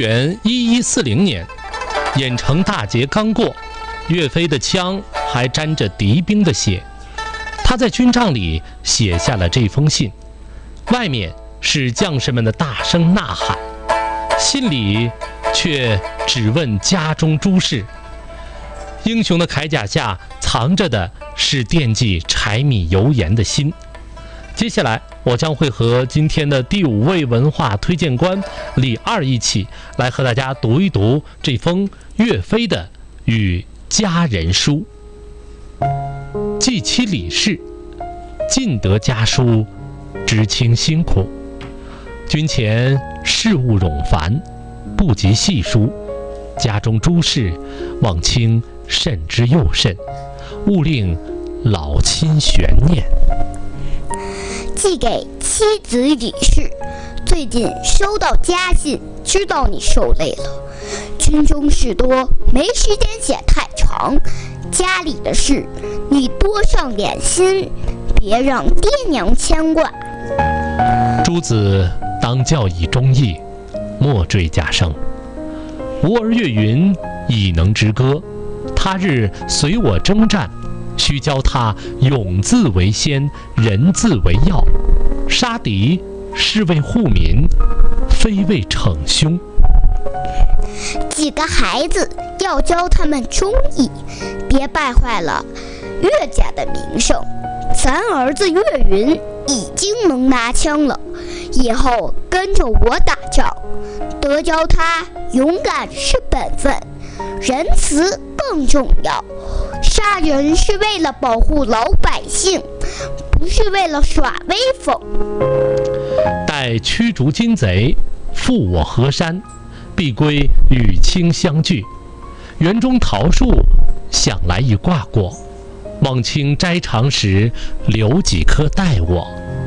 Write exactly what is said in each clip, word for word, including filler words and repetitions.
元一一四零年，郾城大捷刚过，岳飞的枪还沾着敌兵的血。他在军帐里写下了这封信，外面是将士们的大声呐喊，信里却只问家中诸事。英雄的铠甲下藏着的是惦记柴米油盐的心。接下来我将会和今天的第五位文化推荐官李二一起来和大家读一读这封岳飞的与家人书。记其李氏，尽得家书，知卿辛苦。军前事务冗繁，不及细书。家中诸事，望卿慎之又慎，勿令老亲悬念。 寄给妻子李氏，最近收到家信，知道你受累了，军中事多，没时间写太长。家里的事，你多上点心，别让爹娘牵挂。 诸子当教以忠义，莫坠家生。吾儿岳云已能之歌，他日随我征战，须教他勇字为先，仁字为要。杀敌是为护民，非为逞凶。 几个孩子要教他们忠义，别败坏了岳家的名声。咱儿子岳云已经能拿枪了，以后跟着我打仗，得教他勇敢是本分，仁慈更重要。杀人是为了保护老百姓，不是为了耍威风。 待驱逐金贼，复我河山，必归与卿相聚。园中桃树，想来已挂过，望卿摘长时，留几颗待我。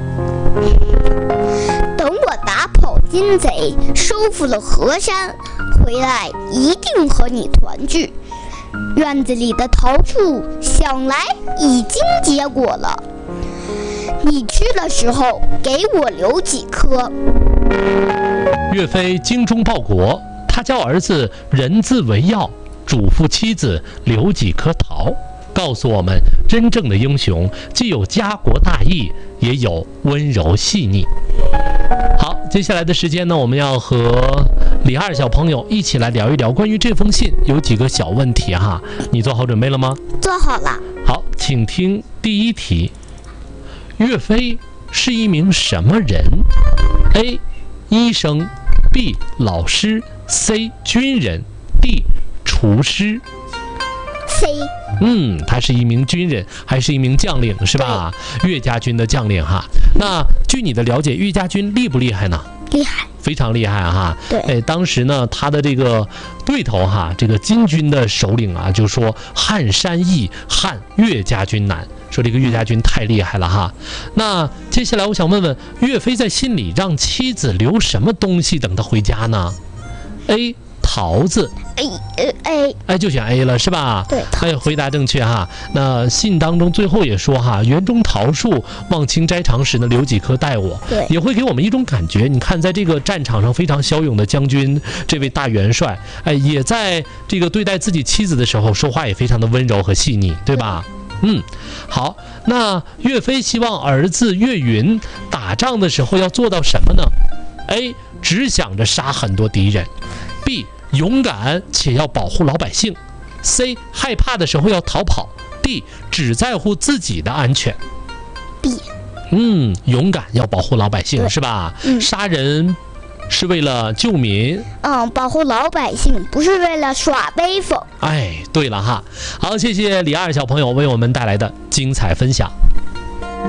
等我打跑金贼，收复了河山，回来一定和你团聚。院子里的桃树想来已经结果了，你吃的时候给我留几颗。 岳飞精忠报国，他教儿子仁字为要，嘱咐妻子留几颗桃，告诉我们真正的英雄既有家国大义，也有温柔细腻。好，接下来的时间呢，我们要和李二小朋友一起来聊一聊关于这封信有几个小问题哈，你做好准备了吗？ 做好了。 好，请听第一题。岳飞是一名什么人？ A. 医生 B. 老师 C. 军人 D. 厨师。 C。 嗯，他是一名军人，还是一名将领是吧？岳家军的将领哈。那据你的了解，岳家军厉不厉害呢？ 厉害， 非常厉害哈。 对， 哎，当时呢，他的这个对头哈，这个金军的首领啊，就说撼山易，撼岳家军难，说这个岳家军太厉害了哈。那接下来我想问问，岳飞在信里让妻子留什么东西等他回家呢？ A. 桃子。 A 呃 A， 哎，就选 A 了是吧？ 对， 哎，回答正确哈。那信当中最后也说哈，园中桃树，望卿摘长时呢，留几颗待我。 对， 也会给我们一种感觉。你看，在这个战场上非常骁勇的将军，这位大元帅，哎，也在这个对待自己妻子的时候，说话也非常的温柔和细腻，对吧？嗯，好。那岳飞希望儿子岳云打仗的时候要做到什么呢？ A. 只想着杀很多敌人。 B. 勇敢且要保护老百姓。 C. 害怕的时候要逃跑。 D. 只在乎自己的安全。 B。 嗯，勇敢要保护老百姓是吧？ 嗯， 杀人是为了救民。 嗯，保护老百姓不是为了耍威风。 哎，对了哈。好，谢谢李二小朋友为我们带来的精彩分享。